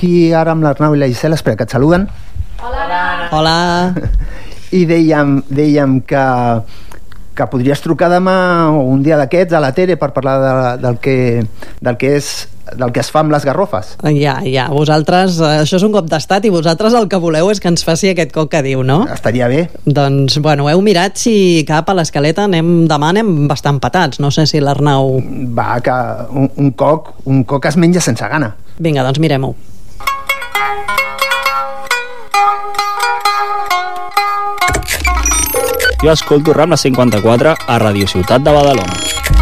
Aquí ara amb l'Arnau i la Gisela, espera, que et saluden. Hola. I dèiem que podries trucar demà o un dia d'aquests a la Tere per parlar del que es fa amb les garrofes. Ja, vosaltres, això és un cop d'estat i vosaltres el que voleu és que ens faci aquest coc que diu, no? Estaria bé. Doncs, bueno, heu mirat si cap a l'escaleta demà anem bastant patats. No sé si l'Arnau... Va, que un coc es menja sense gana. Vinga, doncs mirem-ho. Jo escolto Rambla 54 a Radio Ciutat de Badalona.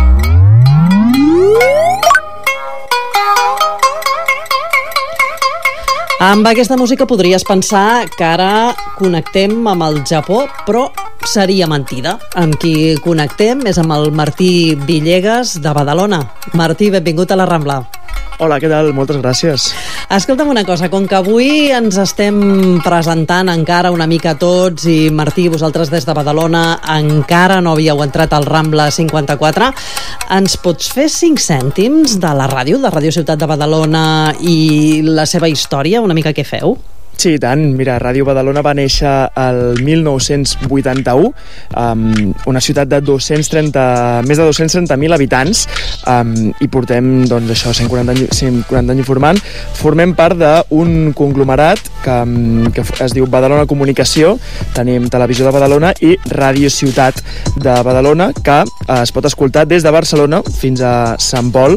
Amb aquesta música podries pensar que ara connectem amb el Japó, però seria mentida. Amb qui connectem és amb el Martí Villegas de Badalona. Martí, benvingut a la Rambla. Hola, què tal? Moltes gràcies. Escolta'm una cosa, com que avui ens estem presentant encara una mica tots i Martí, vosaltres des de Badalona encara no havíeu entrat al Rambla 54, ens pots fer 5 cèntims de la ràdio, de Ràdio Ciutat de Badalona i la seva història, una mica què feu? Sí, i tant. Mira, Ràdio Badalona va néixer el 1981, una ciutat de més de 230.000 habitants, i portem, doncs, això, 140 anys informant. Formem part d'un conglomerat que es diu Badalona Comunicació. Tenim Televisió de Badalona i Ràdio Ciutat de Badalona, que es pot escoltar des de Barcelona fins a Sant Pol,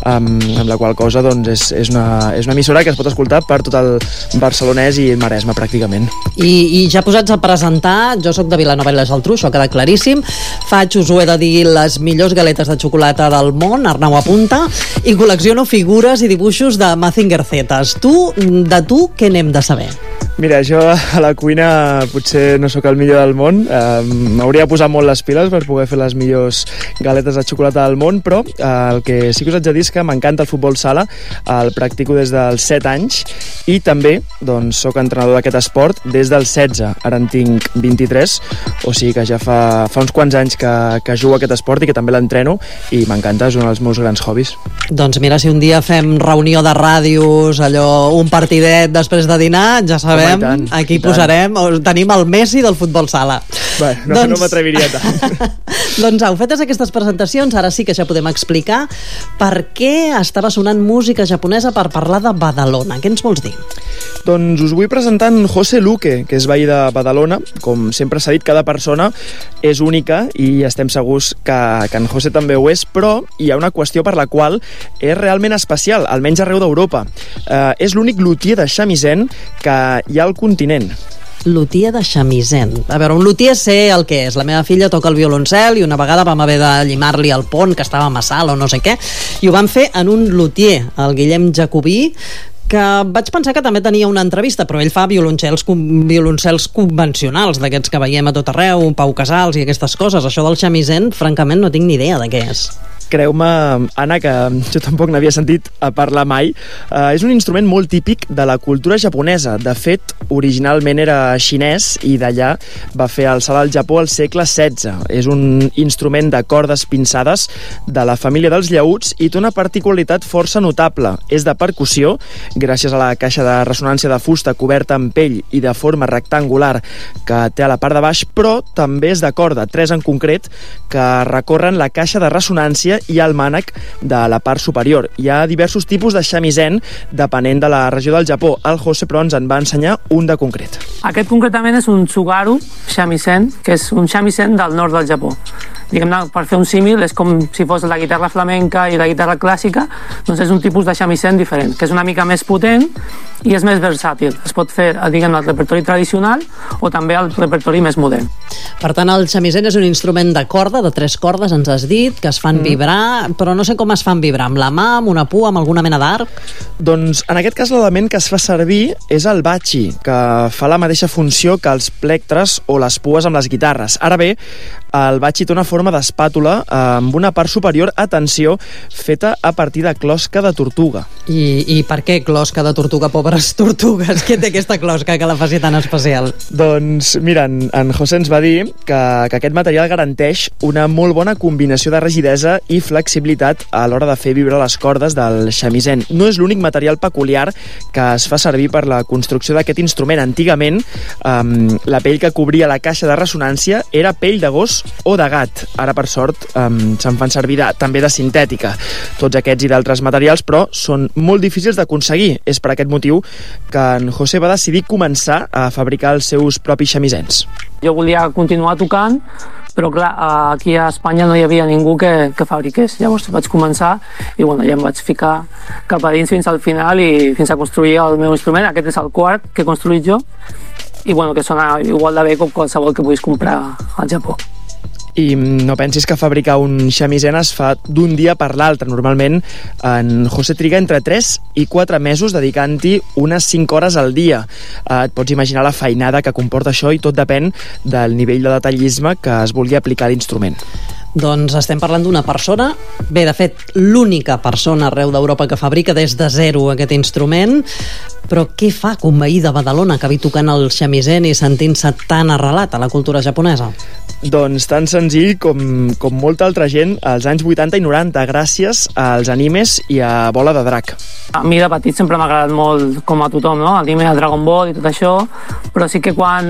amb la qual cosa, doncs, és una emissora que es pot escoltar per tot el barcelonès i el Maresme, pràcticament. I ja posats a presentar, jo sóc de Vilanova i la Geltrú, això queda claríssim. Us ho he de dir, les millors galetes de xocolata del món, Arnau apunta, i col·lecciono figures i dibuixos de Mazinger Zetas. De tu, què n'hem de saber? Mira, jo a la cuina potser no sóc el millor del món, m'hauria de posar molt les piles per poder fer les millors galetes de xocolata del món, però el que sí que us haig de dir és que m'encanta el futbol sala, el practico des dels 7 anys i també doncs, sóc entrenador d'aquest esport des dels 16, ara en tinc 23, o sigui que ja fa uns quants anys que jugo a aquest esport i que també l'entreno i m'encanta, és un dels meus grans hobbies. Doncs mira, si un dia fem reunió de ràdios, allò, un partidet després de dinar, ja sabem, aquí posarem, tenim el Messi del futbol sala. Bé, no m'atreviria tant. Doncs au, fetes aquestes presentacions, ara sí que ja podem explicar per què estava sonant música japonesa per parlar de Badalona. Què ens vols dir? Doncs us vull presentar en José Luque, que és veí de Badalona. Com sempre s'ha dit, cada persona és única i estem segurs que en José també ho és, però hi ha una qüestió per la qual és realment especial, almenys arreu d'Europa. És l'únic luthier de shamisen que hi ha al continent. Luthier de shamisen. A veure, un luthier sé el que és. La meva filla toca el violoncel i una vegada vam haver de llimar-li el pont, que estava massa alt o no sé què, i ho van fer en un luthier, el Guillem Jacobí, que vaig pensar que també tenia una entrevista, però ell fa violoncels convencionals, d'aquests que veiem a tot arreu, Pau Casals i aquestes coses. Això del shamisen, francament, no tinc ni idea de què és. Creu-me, Anna, que jo tampoc n'havia sentit a parlar mai. És un instrument molt típic de la cultura japonesa. De fet, originalment era xinès i d'allà va fer el salt al Japó al segle XVI. És un instrument de cordes pinçades de la família dels llaüts i té una particularitat força notable. És de percussió, gràcies a la caixa de ressonància de fusta coberta amb pell i de forma rectangular que té a la part de baix, però també és de corda, 3 en concret, que recorren la caixa de ressonància i el mànec de la part superior. Hi ha diversos tipus de shamisen depenent de la regió del Japó. El José, però, ens en va ensenyar un de concret. Aquest concretament és un tsugaru shamisen, que és un shamisen del nord del Japó. Diguem-ne, per fer un símil, és com si fos la guitarra flamenca i la guitarra clàssica, doncs és un tipus de shamisen diferent, que és una mica més potent i és més versàtil. Es pot fer, diguem-ne, el repertori tradicional o també el repertori més modern. Per tant, el shamisen és un instrument de corda, de 3 cordes, ens has dit, que es fan vibrar, però no sé com es fan vibrar, amb la mà, amb una pua, amb alguna mena d'arc? Doncs, en aquest cas, l'element que es fa servir és el bachi, que fa la mateixa funció que els plectres o les pues amb les guitarres. Ara bé, el bachi té una forma d'espàtula amb una part superior, atenció, feta a partir de closca de tortuga. I per què closca de tortuga? Pobres tortugues, què té aquesta closca que la faci tan especial? Doncs mira, en José ens va dir que aquest material garanteix una molt bona combinació de rigidesa i flexibilitat a l'hora de fer vibrar les cordes del shamisen. No és l'únic material peculiar que es fa servir per la construcció d'aquest instrument. Antigament, la pell que cobria la caixa de ressonància era pell de gos o de gat. Ara, per sort, se'n fan servir també de sintètica. Tots aquests i d'altres materials, però, són molt difícils d'aconseguir. És per aquest motiu que en José va decidir començar a fabricar els seus propis samisens. Jo volia continuar tocant, però clar, aquí a Espanya no hi havia ningú que fabriqués. Llavors vaig començar i ja em vaig ficar cap a dins fins al final i fins a construir el meu instrument. Aquest és el quart que he construït jo i que sona igual de bé com qualsevol que puguis comprar al Japó. I no pensis que fabricar un shamisen es fa d'un dia per l'altre. Normalment en José triga entre 3 i 4 mesos dedicant-hi unes 5 hores al dia. Et pots imaginar la feinada que comporta això i tot depèn del nivell de detallisme que es vulgui aplicar a l'instrument. Doncs estem parlant d'una persona, bé, de fet, l'única persona arreu d'Europa que fabrica des de zero aquest instrument, però què fa que un veí de Badalona acabi tocant el shamisen i sentint-se tan arrelat a la cultura japonesa? Doncs tan senzill com molta altra gent als anys 80 i 90, gràcies als animes i a Bola de Drac. A mi de petit sempre m'ha agradat molt, com a tothom, no? L'anime de Dragon Ball i tot això, però sí que quan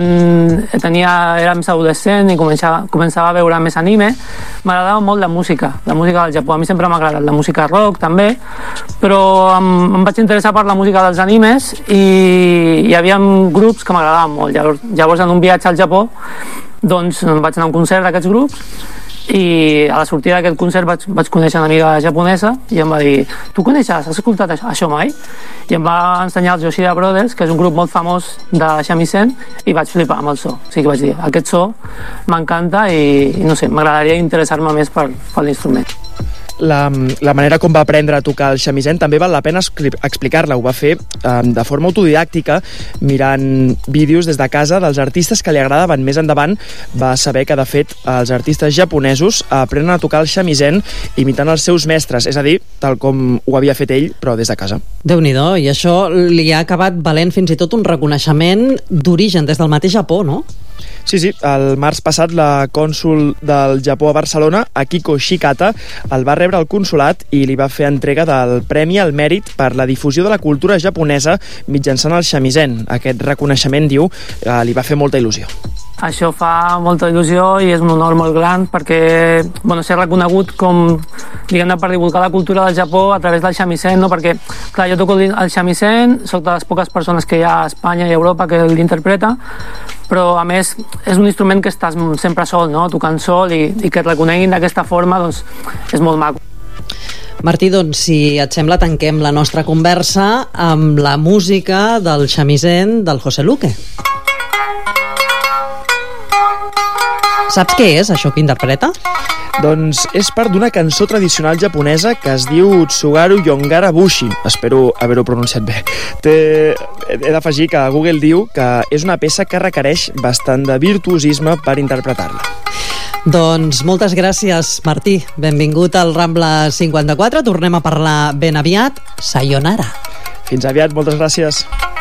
era més adolescent i començava a veure més anime, m'agradava molt la música del Japó. A mi sempre m'ha agradat la música rock també, però em vaig interessar per la música dels animes i hi havia grups que m'agradaven molt. Llavors en un viatge al Japó doncs vaig anar a un concert d'aquests grups i a la sortida d'aquest concert vaig conèixer una amiga japonesa i em va dir: tu coneixes, has escoltat això mai? I em va ensenyar els Yoshida Brothers, que és un grup molt famós de shamisen, i vaig flipar amb el so. O sigui que vaig dir, aquest so m'encanta i no sé, m'agradaria interessar-me més per l'instrument. La manera com va aprendre a tocar el shamisen també val la pena explicar-la. Ho va fer de forma autodidàctica, mirant vídeos des de casa dels artistes que li agradaven. Més endavant va saber que, de fet, els artistes japonesos aprenen a tocar el shamisen imitant els seus mestres, és a dir, tal com ho havia fet ell, però des de casa. Déu-n'hi-do, i això li ha acabat valent fins i tot un reconeixement d'origen des del mateix Japó, no? Sí, el març passat la cònsol del Japó a Barcelona, Akiko Shikata, el va rebre al consolat i li va fer entrega del Premi al Mèrit per la difusió de la cultura japonesa mitjançant el shamisen. Aquest reconeixement, diu, li va fer molta il·lusió. Això fa molta il·lusió i és un honor molt gran perquè ser reconegut com, diguem-ne, per divulgar la cultura del Japó a través del shamisen, no? Perquè, clar, jo toco el shamisen, soc de les poques persones que hi ha a Espanya i a Europa que l'interpreta, però a més és un instrument que estàs sempre sol, no? Tocant sol i que et reconeguin d'aquesta forma, doncs és molt maco. Martí, doncs, si et sembla, tanquem la nostra conversa amb la música del shamisen del José Luque. Saps què és això que interpreta? Doncs és part d'una cançó tradicional japonesa que es diu Tsugaru Yongara Bushi. Espero haver-ho pronunciat bé. He d'afegir que Google diu que és una peça que requereix bastant de virtuosisme per interpretar-la. Doncs moltes gràcies, Martí. Benvingut al Rambla 54. Tornem a parlar ben aviat. Sayonara. Fins aviat, moltes gràcies.